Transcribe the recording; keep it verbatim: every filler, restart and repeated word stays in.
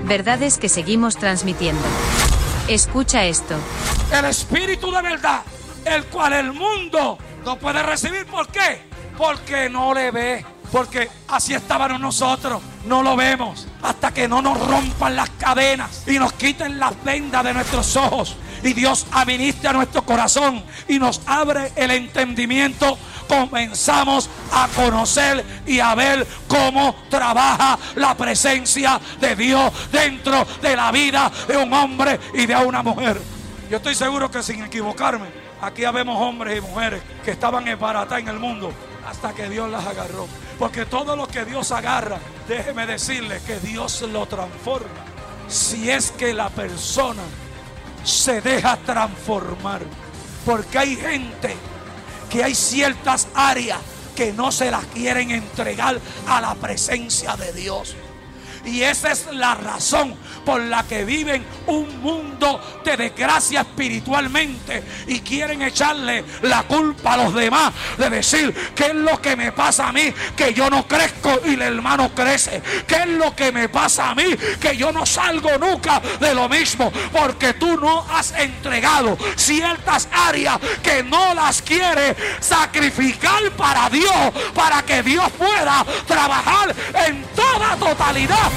Verdades que seguimos transmitiendo. Escucha esto. El Espíritu de verdad, el cual el mundo no puede recibir. ¿Por qué? Porque no le ve. Porque así estábamos nosotros, no lo vemos hasta que no nos rompan las cadenas y nos quiten las vendas de nuestros ojos y Dios administre a nuestro corazón y nos abre el entendimiento. Comenzamos a conocer y a ver cómo trabaja la presencia de Dios dentro de la vida de un hombre y de una mujer. Yo estoy seguro que, sin equivocarme, aquí habemos hombres y mujeres que estaban embaratados en el mundo hasta que Dios las agarró. Porque todo lo que Dios agarra, déjeme decirle que Dios lo transforma. Si es que la persona se deja transformar. Porque hay gente que hay ciertas áreas que no se las quieren entregar a la presencia de Dios. Y esa es la razón por la que viven un mundo de desgracia espiritualmente y quieren echarle la culpa a los demás, de decir: ¿qué es lo que me pasa a mí? Que yo no crezco y el hermano crece. ¿Qué es lo que me pasa a mí? Que yo no salgo nunca de lo mismo, porque tú no has entregado ciertas áreas que no las quieres sacrificar para Dios, para que Dios pueda trabajar en toda totalidad